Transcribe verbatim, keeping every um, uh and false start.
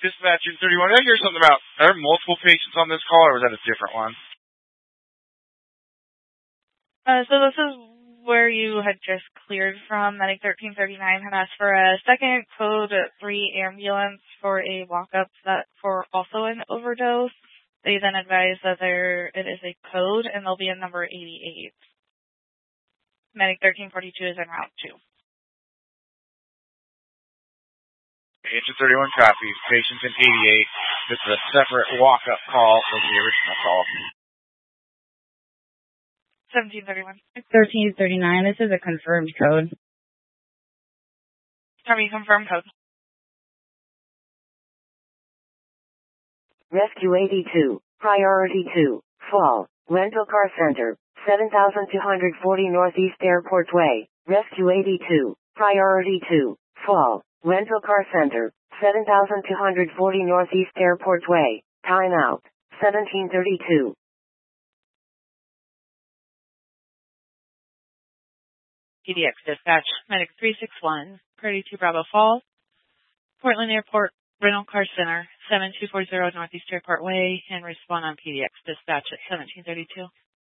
Dispatch in thirty-one. Did I hear something about, are there multiple patients on this call, or was that a different one? Uh, so this is where you had just cleared from. Medic thirteen thirty-nine had asked for a second code three ambulance for a walk-up that for also an overdose. They then advised that there it is a code, and they'll be in number eighty-eight. Medic thirteen forty-two is en route too. Engine thirty-one copies. Patients in eighty-eight. This is a separate walk-up call from the original call. seventeen thirty-one. thirteen thirty-nine. This is a confirmed code. Can we confirm code? Rescue eighty-two. Priority two. Fall. Rental Car Center. seven thousand two hundred forty Northeast Airport Way. Rescue eighty-two. Priority two. Fall. Rental Car Center. seven thousand two hundred forty Northeast Airport Way. Time out. seventeen thirty-two. P D X Dispatch. Medic three six one. Priority two Bravo Fall. Portland Airport Rental Car Center. seven two four zero Northeast Airport Way. And respond on P D X Dispatch at seventeen thirty-two.